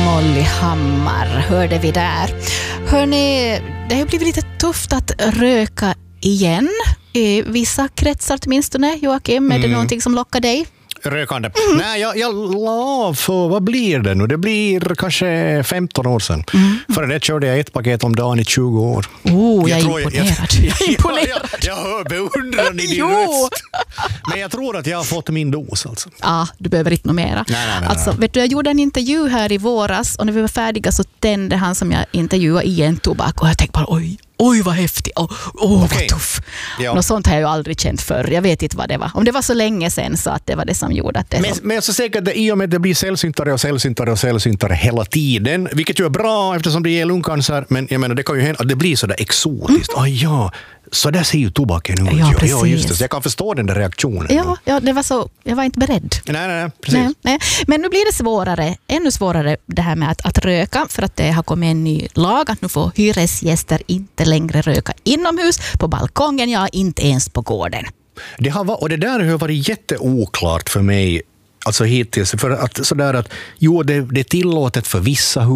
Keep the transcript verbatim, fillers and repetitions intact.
Molly Hammar hörde vi där. Hörrni, det har blivit lite tufft att röka igen. I vissa kretsar åtminstone, Joakim. Är det mm. någonting som lockar dig? Rökande. Mm. Nej, jag, jag la av för, vad blir det nu? Det blir kanske femton år sedan. Mm. För det körde jag ett paket om dagen i tjugo år. Oh, jag, jag är imponerad. Jag, jag, imponerad. jag, jag hör beundran i din röst. Men jag tror att jag har fått min dos. Alltså. Ja, du behöver inte mera. Nej, nej, nej, alltså, nej. Vet du, jag gjorde en intervju här i våras och när vi var färdiga så tände han som jag intervjuade i en tobak och jag tänkte bara, oj, oj vad häftigt, oj, oj okay. vad tuff. Ja. Något sånt har jag ju aldrig känt förr. Jag vet inte vad det var. Om det var så länge sedan så att det var det som gjorde att det... Men, så... men jag är så säker att det, i och med att det blir sällsyntare och sällsyntare och sällsyntare hela tiden, vilket ju är bra eftersom det ger lungcancer, men jag menar det kan ju hända att det blir så där exotiskt. Mm. Ah, ja, så där ser ju tobaken ut. Ja, precis. Ja, just det. Så jag kan förstå den där reaktionen. Ja, ja, det var så, jag var inte beredd. Nej, nej, nej, precis. Nej, nej. Men nu blir det svårare, ännu svårare det här med att, att röka, för att det har kommit en ny lag att nu får hyresgäster inte längre röka inomhus, på balkongen, ja, inte ens på gården. Det har varit, och det där har varit jätteoklart för mig, alltså hittills, för att sådär att jo, det, det är tillåtet för vissa